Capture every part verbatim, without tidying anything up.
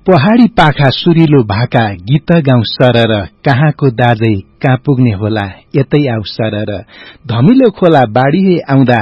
पहाडी पाखा सुरिलो भाका गीत गाउँ सरर कहाँको दाजै कहाँ पुग्ने होला यतै आउ सरर धमिलो खोला बाढी आउँदा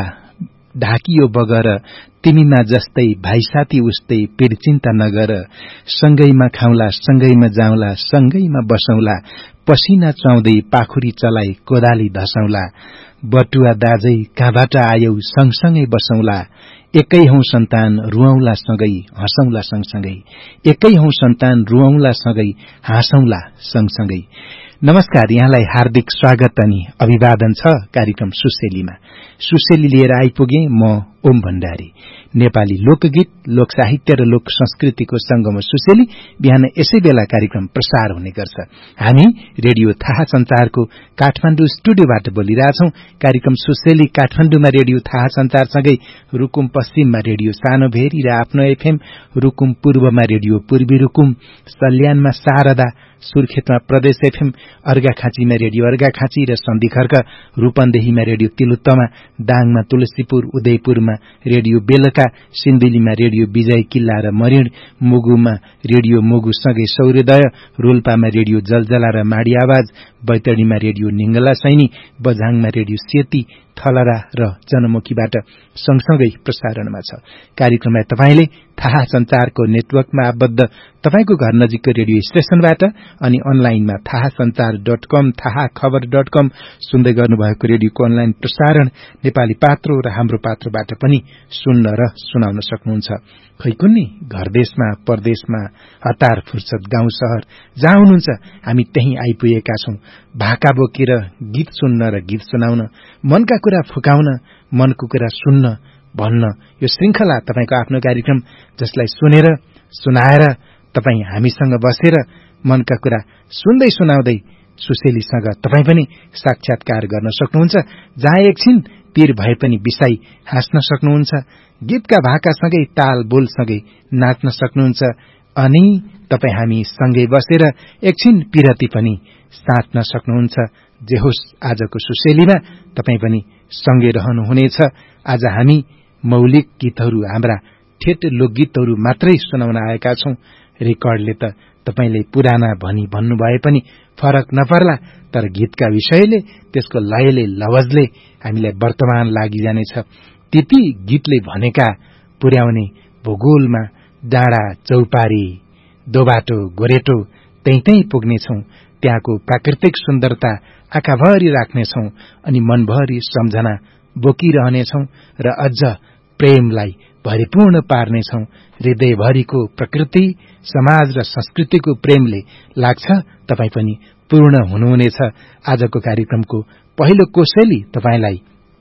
ढाकियो बगर तिमीमा जस्तै भाइ साथी उस्तै पिरचिन्ता नगर सँगैमा खाउला सँगैमा जाउँला सँगैमा बसौला पसिना चुहाउँदै पाखुरी चलाई कोदाली धसौला बटुवा दाजै कहाँबाट आयौ सँगसँगै बसौला एकै हौं सन्तान रुऔंला सँगै हँसौंला सँगसँगै एकै हौं सन्तान रुऔंला सँगै हाँसौंला सँगसँगै। नमस्कार, यहाँलाई हार्दिक स्वागत अनि अभिवादन छ कार्यक्रम सुसेलीमा। सुसेली लिएर आइपुगे म ओम भण्डारी। नेपाली लोकगीत, लोक साहित्य र लोक संस्कृतिको संगम सुसेली बिहान यसै बेला कार्यक्रम प्रसार हुने गर्छ। हामी रेडियो थाहा संचारको काठमाडौँ स्टुडियोबाट बोलिरहेछौं। कार्यक्रम सुसेली काठमाडौँमा रेडियो थाहा संचारसँगै रुकुम पश्चिममा रेडियो सानो भेरी र आफ्नो एफएम, रुकुम पूर्वमा रेडियो पूर्वी रुकुम, सल्यानमा शारदा, सुर्खेतमा प्रदेश एफएम, अर्घाखाँचीमा रेडियो अर्घाखाँची र सन्धिखर्क, रूपन्देहीमा रेडियो तिलुत्तमा, दाङमा तुलसीपुर, उदयपुरमा रेडियो बेलका, सिन्धुलीमा रेडियो विजय किल्ला र मरिण, मुगुमा रेडियो मुगुसँगै सौर्योदय, रोल्पामा रेडियो जलजला र माडी आवाज, बैतडीमा रेडियो निङ्गला सैनी, बझाङमा रेडियो सेती, थलरा र जनमुखीबाट सँगसँगै प्रसारणमा छ। कार्यक्रममा तपाईले थाहा संचारको नेटवर्कमा आबद्ध तपाईको घर नजिकको रेडियो स्टेशनबाट अनि अनलाइनमा थाहा संचार डट कम, थाहा खबर डट कम सुन्दै गर्नुभएको रेडियोको अनलाइन प्रसारण नेपाली पात्रो र हाम्रो पात्रोबाट पनि सुन्न र सुनाउन सक्नुहुन्छ। खै कुन्नी घर देशमा, परदेशमा, हतार फुर्सद गाउँ शहर जहाँ हुनुहुन्छ हामी त्यही आइपुगेका छौं। भाका बोकेर गीत सुन्न र गीत सुनाउन, मनका कुरा फुकाउन, मनको कुरा सुन्न भन्न यो श्रृंखला तपाईको आफ्नो कार्यक्रम, जसलाई सुनेर सुनाएर तपाई हामीसँग बसेर मनका कुरा सुन्दै सुनाउँदै सुसेलीसँग तपाई पनि साक्षात्कार गर्न सक्नुहुन्छ। जहाँ एकछिन पीर भए पनि बिसाई हाँस्न सक्नुहुन्छ, गीतका भाकासँगै ताल बोलसँगै नाच्न सक्नुहुन्छ अनि तपाई हामी सँगै बसेर एकछिन पिरती पनि साट्न सक्नुहुन्छ। जे होस्, आजको सुसेलीमा तपाई पनि सँगै रहनुहुनेछ। आज हामी मौलिक गीतहरू, हाम्रा ठेट लोकगीतहरू मात्रै सुनाउन आएका छौं। रेकर्डले त तपाईले पुराना भनी भन्नु भए पनि फरक नपर्ला, तर गीतका विषयले, त्यसको लयले, लवजले हामीलाई वर्तमान लागिजानेछ। त्यति गीतले भनेका पुर्याउने भूगोलमा डाँडा चौपारी, दोबाटो गोरेटो त्यही त्यही पुग्नेछौं। त्यहाँको प्राकृतिक सुन्दरता आँखाभरि राख्नेछौं अनि मनभरि सम्झना बोकिरहनेछौं र अझ प्रेमलाई भरिपूर्ण पार्नेछौं। हृदयभरिको प्रकृति, समाज र संस्कृतिको प्रेमले लाग्छ तपाई पनि पूर्ण हुनुहुनेछ। आजको कार्यक्रमको पहिलो कोसेली तपाईलाई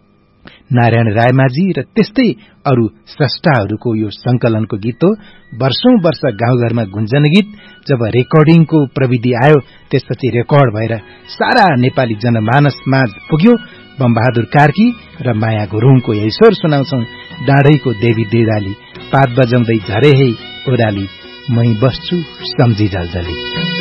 नारायण रायमाझी र त्यस्तै अरू स्रष्टाहरूको यो संकलनको गीत हो। वर्षौं वर्ष गाउँघरमा गुन्जन गीत जब रेकर्डिङको प्रविधि आयो, त्यसपछि रेकर्ड भएर सारा नेपाली जनमानस माझ पुग्यो। बमबहादुर कार्की र माया गुरुङको यही स्वर सुनाउँछौं। डाँडैको देवी देदाली, पात बजाउँदै झरे हे ओराली, मै बस्छु सम्झी जलजली।